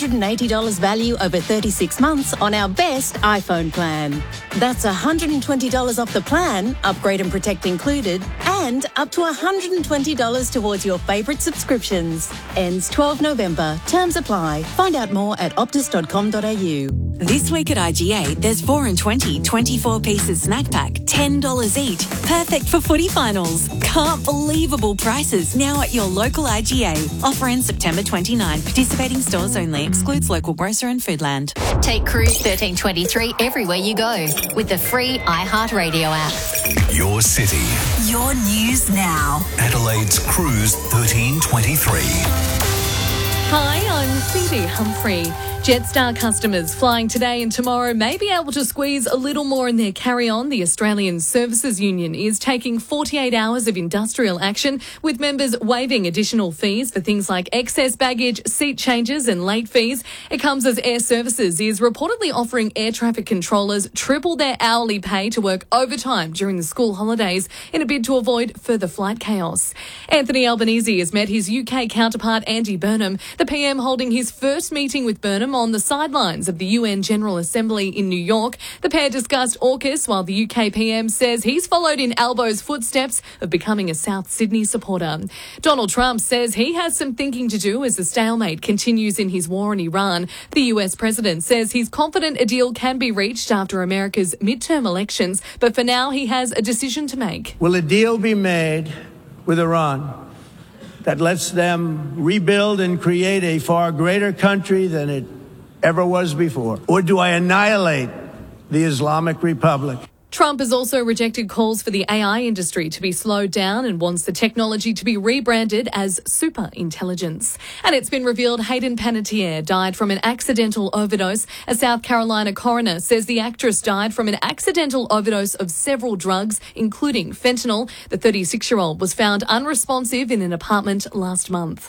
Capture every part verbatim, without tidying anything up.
hundred eighty dollars value over thirty-six months on our best iPhone plan. That's one hundred twenty dollars off the plan, upgrade and protect included, and up to one hundred twenty dollars towards your favourite subscriptions. Ends twelfth November. Terms apply. Find out more at optus dot com dot a u. This week at I G A, there's four and twenty twenty-four pieces snack pack, ten dollars each. Perfect for footy finals. Can't believable prices now at your local I G A. Offer ends September twenty-ninth. Participating stores only. Excludes local grocer and Foodland. Take Cruise thirteen twenty-three everywhere you go with the free iHeartRadio app. Your city. Your news now. Adelaide's Cruise thirteen twenty-three. Hi, I'm Phoebe Humphrey. Jetstar customers flying today and tomorrow may be able to squeeze a little more in their carry-on. The Australian Services Union is taking forty-eight hours of industrial action, with members waiving additional fees for things like excess baggage, seat changes and late fees. It comes as Air Services is reportedly offering air traffic controllers triple their hourly pay to work overtime during the school holidays in a bid to avoid further flight chaos. Anthony Albanese has met his U K counterpart Andy Burnham, the P M holding his first meeting with Burnham on the sidelines of the U N General Assembly in New York. The pair discussed AUKUS, while the U K P M says he's followed in Albo's footsteps of becoming a South Sydney supporter. Donald Trump says he has some thinking to do as the stalemate continues in his war in Iran. The U S president says he's confident a deal can be reached after America's midterm elections, but for now he has a decision to make. Will a deal be made with Iran that lets them rebuild and create a far greater country than it ever was before? Or do I annihilate the Islamic Republic? Trump has also rejected calls for the A I industry to be slowed down and wants the technology to be rebranded as super intelligence. And it's been revealed Hayden Panettiere died from an accidental overdose. A South Carolina coroner says the actress died from an accidental overdose of several drugs, including fentanyl. The thirty-six-year-old was found unresponsive in an apartment last month.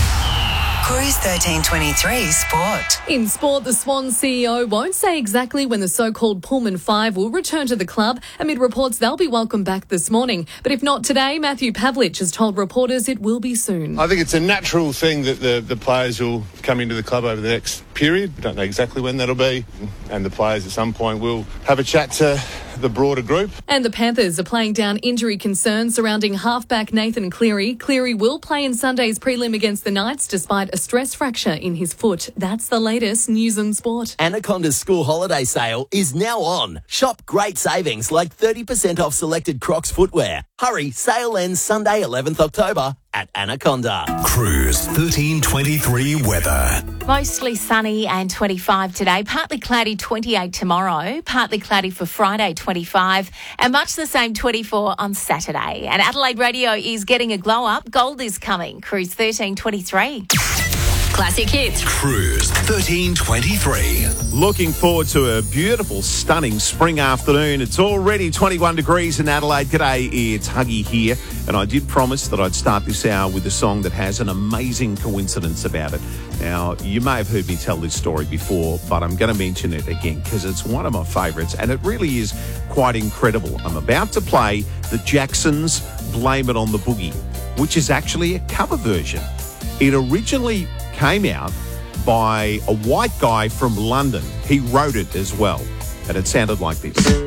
Cruise thirteen twenty-three Sport. In sport, the Swans C E O won't say exactly when the so-called Pullman Five will return to the club, amid reports they'll be welcomed back this morning. But if not today, Matthew Pavlich has told reporters it will be soon. I think it's a natural thing that the, the players will come into the club over the next period. We don't know exactly when that'll be. And the players at some point will have a chat to the broader group. And the Panthers are playing down injury concerns surrounding halfback Nathan Cleary. Cleary will play in Sunday's prelim against the Knights despite a stress fracture in his foot. That's the latest news and sport. Anaconda's school holiday sale is now on. Shop great savings like thirty percent off selected Crocs footwear. Hurry, sale ends Sunday eleventh October at Anaconda. Cruise thirteen twenty-three weather. Mostly sunny and twenty-five today. Partly cloudy, twenty-eight tomorrow. Partly cloudy for Friday, twenty-five. And much the same, twenty-four on Saturday. And Adelaide Radio is getting a glow up. Gold is coming. Cruise thirteen twenty-three. Classic hits. Cruise thirteen twenty-three. Looking forward to a beautiful, stunning spring afternoon. It's already twenty-one degrees in Adelaide. G'day, it's Huggy here. And I did promise that I'd start this hour with a song that has an amazing coincidence about it. Now, you may have heard me tell this story before, but I'm going to mention it again because it's one of my favourites and it really is quite incredible. I'm about to play the Jacksons' Blame It on the Boogie, which is actually a cover version. It originally came out by a white guy from London. He wrote it as well, and it sounded like this.